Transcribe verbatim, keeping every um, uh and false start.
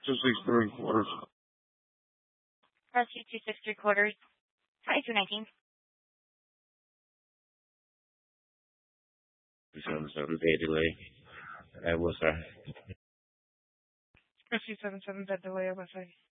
Two six three quarters. Rescue two six three quarters, twenty-two nineteen. Seven seven day delay. That was uh Rescue seven seven bed delay, O S A.